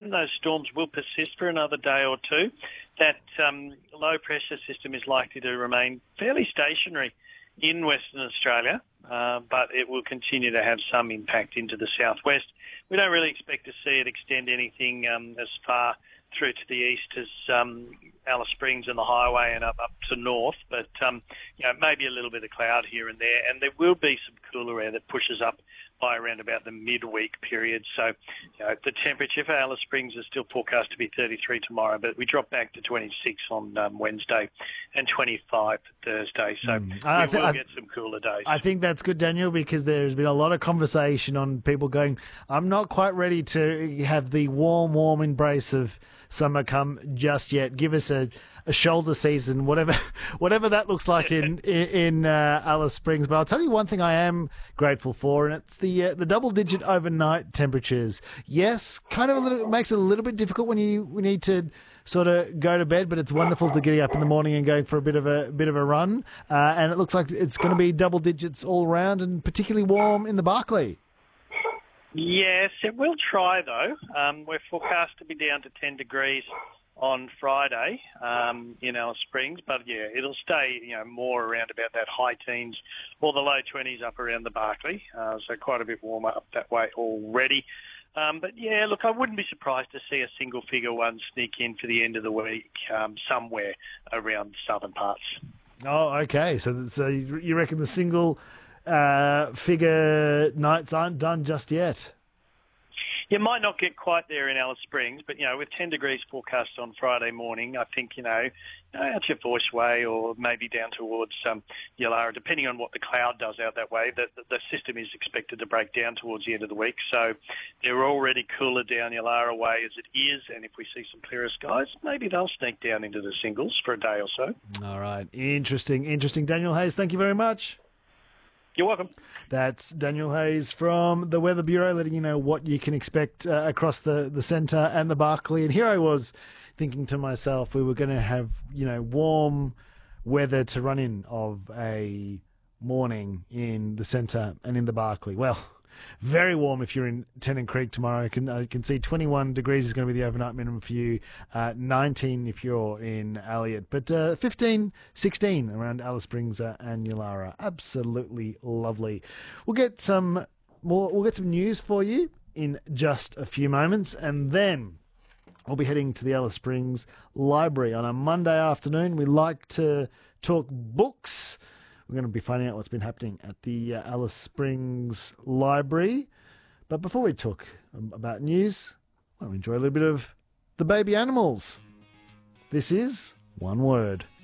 given those storms will persist for another day or two, that low-pressure system is likely to remain fairly stationary in Western Australia, but it will continue to have some impact into the southwest. We don't really expect to see it extend anything as far through to the east as Alice Springs and the highway and up to north, but maybe a little bit of cloud here and there, and there will be some cooler air that pushes up by around about the midweek period. So the temperature for Alice Springs is still forecast to be 33 tomorrow, but we drop back to 26 on Wednesday and 25 Thursday. So we will get some cooler days. I think that's good, Daniel, because there's been a lot of conversation on people going, I'm not quite ready to have the warm embrace of summer come just yet. Give us a shoulder season, whatever that looks like in Alice Springs. But I'll tell you one thing I am grateful for, and it's the double-digit overnight temperatures. Yes, kind of it makes it a little bit difficult when we need to sort of go to bed, but it's wonderful to get up in the morning and going for a bit of a run. And it looks like it's going to be double digits all around, and particularly warm in the Barkly. Yes, it will try though. We're forecast to be down to 10 degrees on Friday in Alice Springs, but it'll stay more around about that high teens or the low 20s up around the Barkly, so quite a bit warmer up that way already. But look, I wouldn't be surprised to see a single figure one sneak in for the end of the week somewhere around the southern parts. Oh, okay. So you reckon the single figure nights aren't done just yet? You might not get quite there in Alice Springs, but, with 10 degrees forecast on Friday morning, I think, out your Voice Way or maybe down towards Yulara, depending on what the cloud does out that way, the system is expected to break down towards the end of the week. So they're already cooler down Yulara way as it is, and if we see some clearer skies, maybe they'll sneak down into the singles for a day or so. All right. Interesting. Daniel Hayes, thank you very much. You're welcome. That's Daniel Hayes from the Weather Bureau, letting you know what you can expect across the centre and the Barkly. And here I was thinking to myself, we were going to have, warm weather to run in of a morning in the centre and in the Barkly. Well, very warm if you're in Tennant Creek tomorrow. I can see 21 degrees is going to be the overnight minimum for you, 19 if you're in Elliot, but 15, 16 around Alice Springs and Yulara. Absolutely lovely. We'll get some news for you in just a few moments, and then I'll be heading to the Alice Springs Library on a Monday afternoon. We like to talk books. We're going to be finding out what's been happening at the Alice Springs Library. But before we talk about news, I want to enjoy a little bit of the baby animals. This is One Word.